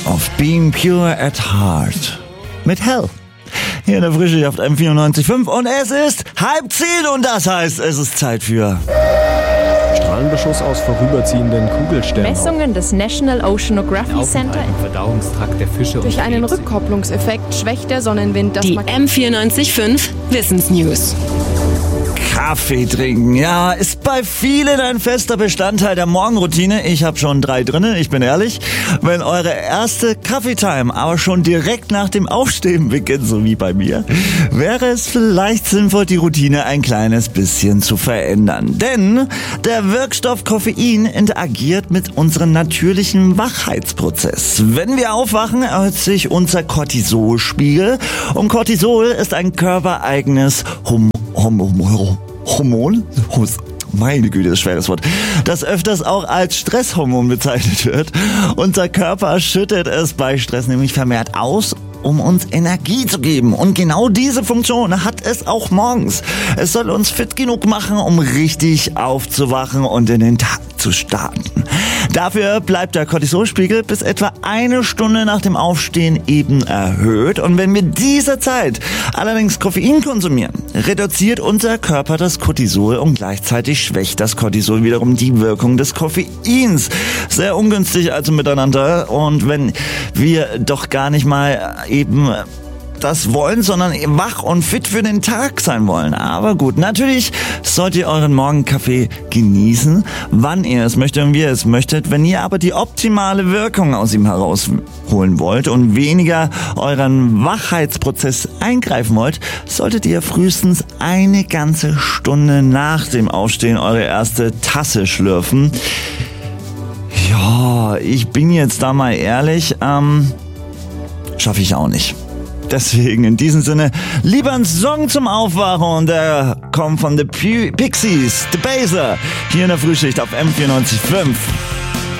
of Being Pure at Heart mit Hell. Hier in der Frühschicht auf M94.5 und es ist 9:30 und das heißt, es ist Zeit für Strahlenbeschuss aus vorüberziehenden Kugelsternen. Messungen des National Oceanography Center. Verdauungstrakt der Fische. Durch einen Rückkopplungseffekt schwächt der Sonnenwind das Die M94.5 Wissensnews. Kaffee trinken. Ja, ist bei vielen ein fester Bestandteil der Morgenroutine. Ich habe schon 3 drinne, ich bin ehrlich. Wenn eure erste Kaffeetime aber schon direkt nach dem Aufstehen beginnt, so wie bei mir, wäre es vielleicht sinnvoll, die Routine ein kleines bisschen zu verändern. Denn der Wirkstoff Koffein interagiert mit unserem natürlichen Wachheitsprozess. Wenn wir aufwachen, erhöht sich unser Cortisolspiegel. Und Cortisol ist ein körpereigenes Hormon? Meine Güte, das ist ein schweres Wort. Das öfters auch als Stresshormon bezeichnet wird. Unser Körper schüttet es bei Stress nämlich vermehrt aus, um uns Energie zu geben. Und genau diese Funktion hat es auch morgens. Es soll uns fit genug machen, um richtig aufzuwachen und in den Tag zu starten. Dafür bleibt der Cortisolspiegel bis etwa 1 Stunde nach dem Aufstehen eben erhöht. Und wenn wir diese Zeit allerdings Koffein konsumieren, reduziert unser Körper das Cortisol und gleichzeitig schwächt das Cortisol wiederum die Wirkung des Koffeins. Sehr ungünstig also miteinander. Und wenn wir doch gar nicht mal eben das wollen, sondern wach und fit für den Tag sein wollen. Aber gut, natürlich sollt ihr euren Morgenkaffee genießen, wann ihr es möchtet und wie ihr es möchtet. Wenn ihr aber die optimale Wirkung aus ihm herausholen wollt und weniger euren Wachheitsprozess eingreifen wollt, solltet ihr frühestens eine ganze Stunde nach dem Aufstehen eure erste Tasse schlürfen. Ja, ich bin jetzt da mal ehrlich, schaffe ich auch nicht. Deswegen in diesem Sinne lieber ein Song zum Aufwachen und der kommt von The Pixies, The Baser, hier in der Frühschicht auf M94.5.